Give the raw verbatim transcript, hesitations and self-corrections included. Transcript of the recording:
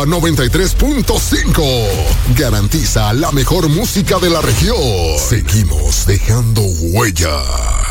noventa y tres punto cinco. Garantiza la mejor música de la región. Seguimos dejando huella.